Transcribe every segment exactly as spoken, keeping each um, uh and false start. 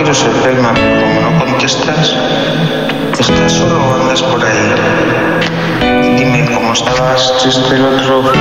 quiero ser Pelma, pero como no contestas, ¿estás solo o andas por ahí? Dime, ¿cómo estabas triste el otro?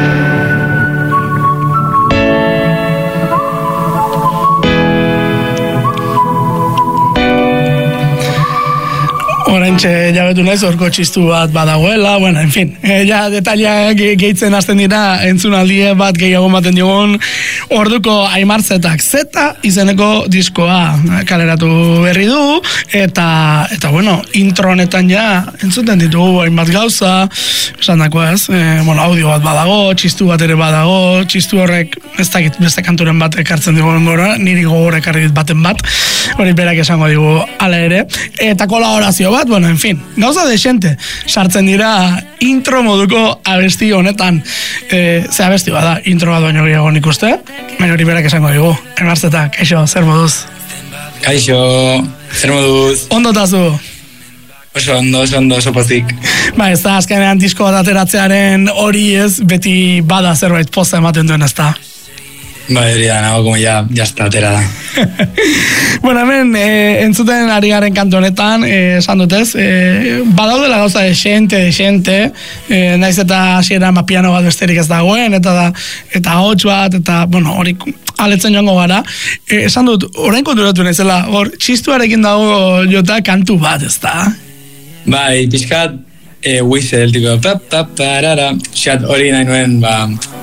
Horentxe jabetu naiz, orko txistu bat badagoela, bueno, en fin, e, ja detaila gehitzen hasten dira entzunaldie bat gehiago maten diogun orduko Aimar Zetak Zeta izeneko diskoa kaleratu berri du, eta, eta bueno, intro honetan ja entzuten ditugu hainbat gauza, esan dako ez, e, bueno, audio bat badago, txistu bat ere badago, txistu horrek ez dakit beste kanturen bat ekartzen digun gora, niri gogor ekarri dit baten bat, hori berak esango digu ala ere, eta kolaborazio bat, bueno, en fin, gauza desente, sartzen dira intro moduko abesti honetan, e, ze abesti bada, intro bat baino gehiago nik uste, baina hori berak esango digu, Aimar Zetak, kaixo, zer moduz? Kaixo, zer moduz? Ondo tazu? Oso ondo, oso ondo, oso pozik. Ba, ez da, azkenean disko bat ateratzearen hori ez, beti bada zerbait poza ematen duen ez da. Ba, hori da, nago, como ya, ya está aterada. Bueno, hemen, eh, entzuten ari garen kantu honetan, eh, esan dutez, eh, badaudela gauza de xente, de xente, eh, naiz eta hasiera ma piano bat besterik ez dagoen, eta da, eta hots bat, eta, bueno, hori aletzen joango gara. Eh, esan dut, orain konturatu naizela, hor, txistuarekin dago jota kantu bat, ez da? Bai, pixkat, eh, whistle, tipo, pa, pa, parara, xat hori nahi nuen, ba,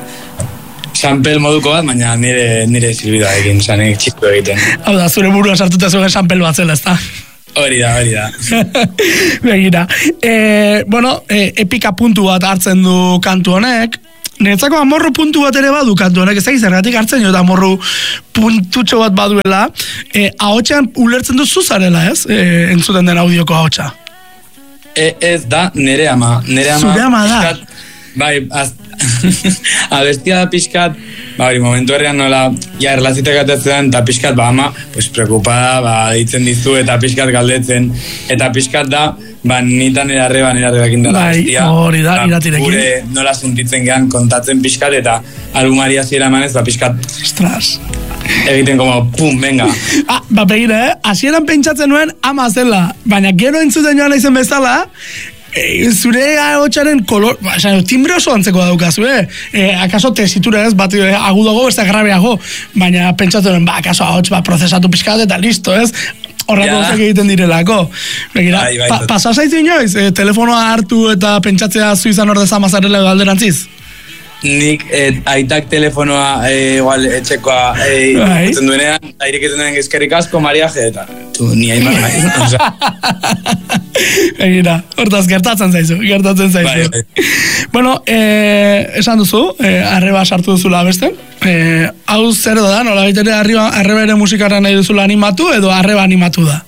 sampel moduko bat, baina nire, nire silbida egin, zanek txistu egiten. Hau da, zure burua sartuta zuen sampel bat zela, ez da? Hori da, hori da. Begira. E, bueno, e, epika puntu bat hartzen du kantu honek, niretzako amorru puntu bat ere badu kantu honek, ez da zergatik hartzen jo da amorru puntutxo bat baduela, e, ahotxean ulertzen du zuzarela, ez? E, entzuten den audioko ahotxa. E, ez da, nire ama. Nire ama. Zure ama da. Pixkat, bai, az, abestia da pixkat, ba, hori, momentu herrian nola, ja, erlazitek atetzen, eta pixkat, ba, ama, pues, preocupada, ba, ditzen dizu, eta pixkat galdetzen, eta pixkat da, ba, nitan erarreba, erarrebakin dela abestia. Bai, hori da, iratirekin. Gure nola sentitzen gehan, kontatzen pixkat, eta albumari hasiera emanez, ba, pixkat, ostras, egiten como, pum, venga. Ah, ba, begira, eh? Hasieran pentsatzen nuen ama zela, baina gero entzuten joan naizen bezala, E, zure ahotxaren kolor, ba, timbre oso antzeko daukazu, eh? E, akaso tesitura ez, bat agudago, ez da grabeago, baina pentsaturen, ba, akaso ahots, ba, prozesatu pixkat eta listo, ez? Horrako yeah. egiten direlako. Begira, bai, bai, pa, pasasaizu inoiz, e, telefonoa hartu eta pentsatzea zu izan ordeza mazarela edo alderantziz? Nik eh, aitak telefonoa eh, igual etxekoa eh, bai. Ikusten duenean, aireketan duen eskerrik asko, mariaje, eta tu, ni Aimar nahi. O sea. Egira, hortaz, gertatzen zaizu, gertatzen zaizu. Bai, bai. Bueno, eh, esan duzu, eh, arreba sartu duzula beste, eh, hau zer da, nola baitere arreba ere musikara nahi duzula animatu, edo arreba animatu da?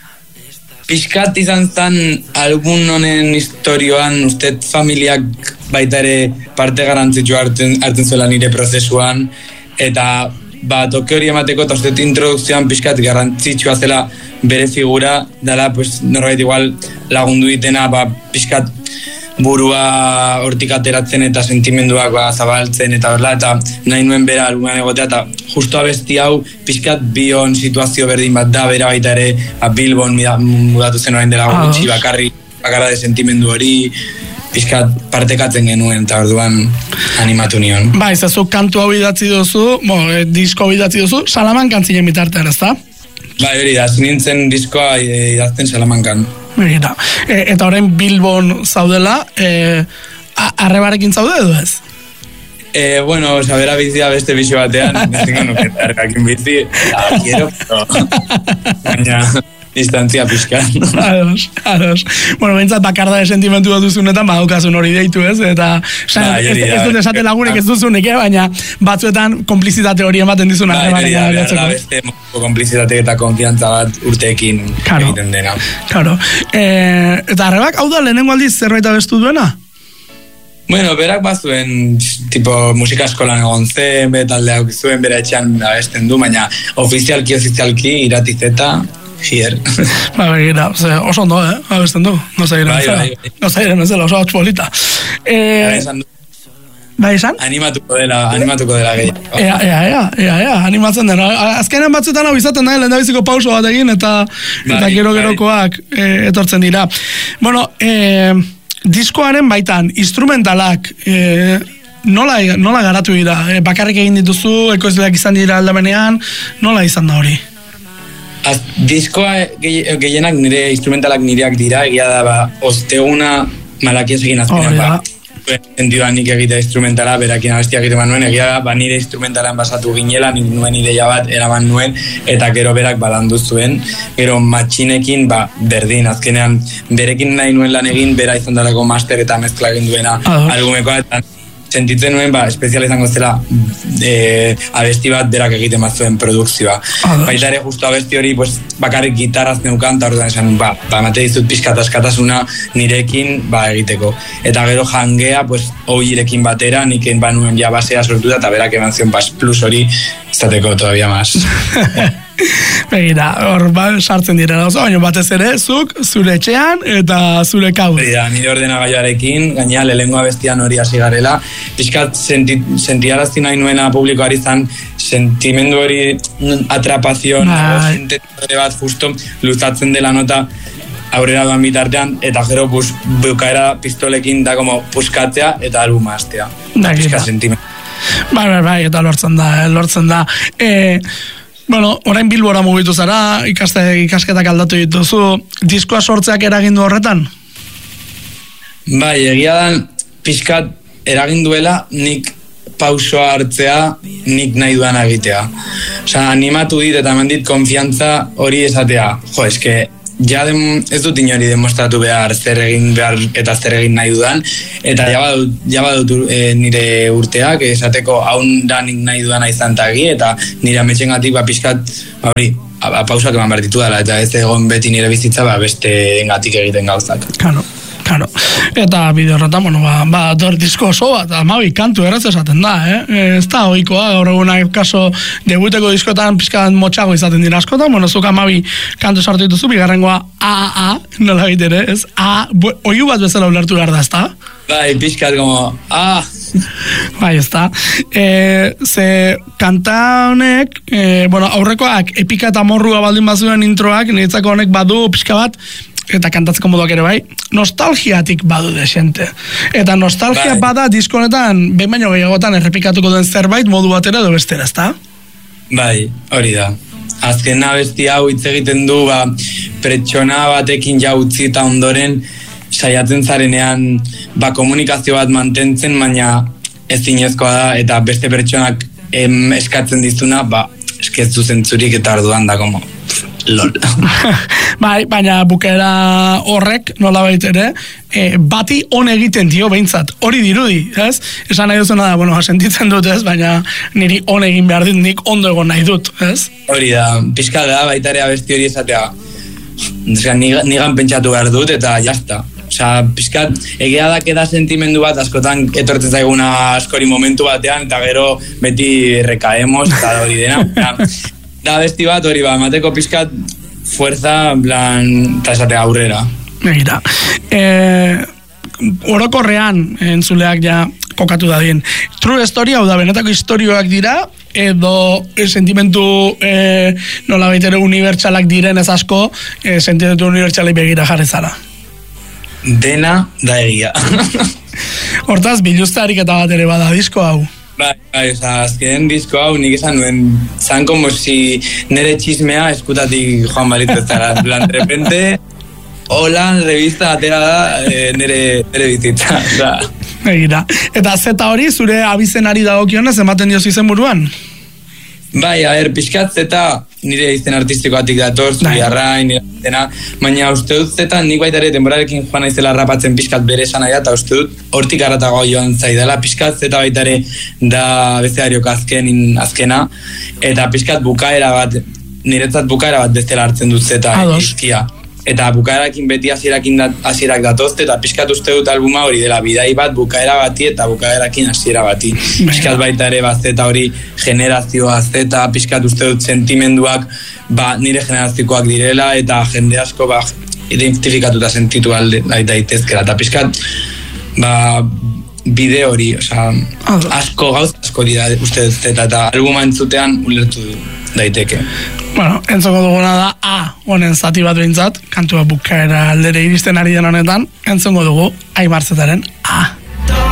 Piskat izan zan algun honen historioan, usted familiak baita ere parte garantzitsua hartzen, hartzen zuela nire prozesuan, eta ba, toke hori emateko, eta usted introdukzioan piskat garrantzitsua zela bere figura, dala, pues, norbait igual lagundu ditena, ba, piskat burua hortik ateratzen eta sentimenduak ba, zabaltzen eta horla, eta nahi nuen bera albuman egotea, eta justo abesti hau pixkat bion situazio berdin bat da, bera baita ere ba, Bilbon mudatu zen orain dela gutxi, bakarri bakarra de sentimendu hori pixkat partekatzen genuen, eta orduan animatu nion. Ba, izazu kantu hau idatzi duzu, bo, eh, disko hau idatzi duzu, Salamankan zinen bitartean, ez da? Ba, hori da, zinintzen diskoa idazten Salamankan. Begira. E, eta orain Bilbon zaudela, e, arrebarekin zaude edo ez? Eh, bueno, sabera bizia beste bizo batean, nezingo nuke arrebarekin bizi, la quiero, pero baina distantzia pixkan. Ados, ados. Bueno, bentsat bakarda de sentimentu bat duzunetan, badaukasun hori deitu ez, eta sa, ba, ez, ez dut esate lagunek ez duzunik, eh? Baina batzuetan komplizitate hori ematen dizun ba, arrebarekin abiatzeko. Beste komplizitate eta konfiantza bat urteekin claro. Egiten dena. Claro. E, eta arrebak, hau da, lehenengo aldiz zerbait abestu duena? Bueno, berak bazuen, tipo, musika eskolan egon zen, betalde hauk zuen, bera etxean abesten du, baina ofizialki, ofizialki, iratizeta, hier. Ba, begira, oso ondo, eh? Abesten du, no zairen bai, bezala. Bai, bai. No zairen bezala, oso hotz polita. Eh, Bai, esan? Animatuko dela, animatuko dela gehiago. Ea, ea, ea, ea, ea, animatzen dena. Azkenean batzuetan hau izaten da, lehendabiziko pauso bat egin, eta, bai, eta gero-gerokoak e, etortzen dira. Bueno, e, diskoaren baitan, instrumentalak, e, nola, nola garatu dira? E, bakarrik egin dituzu, ekoizleak izan dira aldamenean, nola izan da hori? Az, diskoa gehienak nire, instrumentalak nireak dira, egia da, ba, osteguna malakiaz egin azkenean, ba. Sentidoa nik egitea instrumentala, berakin abestiak egiten nuen, egia da, ba, nire instrumentalan basatu ginela, nik nuen ideia bat eraman nuen, eta gero berak balandu zuen, gero matxinekin, ba, berdin, azkenean, berekin nahi nuen lan egin, bera izan dalako master eta mezkla egin duena albumekoa, eta sentitzen nuen, ba, espeziala izango zela e, abesti bat berak egiten bazuen produkzioa. Baita ere, justu abesti hori, pues, bakarrik gitarraz neukan, eta horretan esan, ba, ba, emate dizut pixkat askatasuna nirekin, ba, egiteko. Eta gero jangea, pues, hoirekin batera, niken ba nuen ja basea sortuta, eta berak eman zion, bas, plus hori, izateko todavía más. Begira, hor ba, sartzen dira, baina batez ere, zuk, zure etxean, eta zure kau. Da, nire ordenagailuarekin, gainea, lehengo abestian hori hasi garela, pixkat senti, sentiarazti nahi nuena publikoari zan, sentimendu hori atrapazion, sintetizore bat justo luzatzen dela nota aurrera doan bitartean, eta gero bus, bukaera pistolekin da como puskatzea eta albuma hastea. Pixkat sentimendu. Bai, bai, bai, eta lortzen da, eh, lortzen da. Eh, bueno, orain Bilbora mugitu zara, ikaste, ikasketak aldatu dituzu, diskoa sortzeak eragindu horretan? Bai, egia da, pixkat eraginduela, nik pausoa hartzea, nik nahi duan egitea. Osa, animatu dit eta mandit konfiantza hori esatea. Jo, eske, ja dem, ez dut inori demostratu behar zer egin behar eta zer egin nahi dudan, eta ja badut, ja badut e, nire urteak esateko haun da nik nahi dudana izan tagi, eta nire ametxengatik ba pixkat hori, ba, pausak eman behar ditu dela, eta ez egon beti nire bizitza ba, beste engatik egiten gauzak. Claro. Claro. Eta bide horretan, bueno, ba, ba dor disko oso bat, amabi kantu erraz esaten da, eh? Ez da oikoa, gaur egunak kaso debuteko diskotan pizkat motxago izaten dira askotan, bueno, zuk amabi kantu sartu dituzu, bigarrengoa A, A, A, nola baitere, ez? A, oiu bat bezala ulertu behar da, ez da? Bai, pizkat como, A. Bai, ez da. E, ze kanta honek, e, bueno, aurrekoak epika eta morrua baldin bazuen introak, niretzako honek badu pizka bat, eta kantatzeko moduak ere bai, nostalgiatik badu desente. Eta nostalgia bai. Bada disko honetan, behin baino gehiagotan errepikatuko den zerbait modu batera edo bestera, ezta? Bai, hori da. Azken abesti hau hitz egiten du, ba, pertsona batekin ja utzi eta ondoren saiatzen zarenean ba, komunikazio bat mantentzen, baina ezinezkoa da, eta beste pertsonak em, eskatzen dizuna, ba, eskeztu zentzurik eta arduan da, como... Lol. Bai, baina bukera horrek nola baitere e, bati on egiten dio behintzat, hori dirudi, ez? Esan nahi duzuna da, bueno, sentitzen dut, ez? Baina niri on egin behar dit, nik ondo egon nahi dut, ez? Hori da, pixka da, baita ere abesti hori esatea nigan pentsatu behar dut eta jazta. Osa, pixkat, egia da keda sentimendu bat, askotan etortzen zaiguna askori momentu batean, eta gero beti rekaemos, eta hori dena. Da besti bat hori ba, mateko pizkat fuerza, en plan, eta esatea aurrera. Egira. E, orokorrean, entzuleak ja kokatu da dien. True story, hau da, benetako historioak dira, edo e, sentimentu e, nola baitere unibertsalak diren ez asko, e, sentimentu unibertsalai begira jarri zara. Dena da egia. Hortaz, biluzte ariketa bat ere bada disko hau. Bai, bai, oza, azken disko hau nik esan nuen, zan como si nere txismea eskutatik joan balitu ez zara, plan, de repente, hola, revista atera da e, nere, nere bizitza, oza. Egira, eta zeta hori zure abizenari dagokionez ematen diozu izen buruan? Bai, a ber, pixkat zeta nire izen artistikoatik dator, zuri arrain, dena, baina uste dut zeta nik baita ere denborarekin joan naizela rapatzen pixkat bere esan nahi da, eta uste dut hortik arratago joan zaidala, pixkat zeta baita ere da bezariok azken, azkena, eta pixkat bukaera bat, niretzat bukaera bat bezala hartzen dut zeta izkia. Eta bukaerakin beti hasierakin dat, hasierak datozte, eta pixkat uste dut albuma hori dela bidai bat bukaera bati eta bukaerakin hasiera bati. Pixkat baita ere bat zeta hori generazioa zeta, pixkat uste dut sentimenduak ba, nire generaziokoak direla, eta jende asko ba, identifikatuta sentitu alde daitezkera. Eta pixkat ba, bide hori, osea, asko gauz asko dira uste dut, eta, eta albuma entzutean ulertu daiteke. Bueno, entzoko duguna da A, honen zati bat behintzat, kantua bukaera aldere iristen ari den honetan, entzongo dugu Aimarzetaren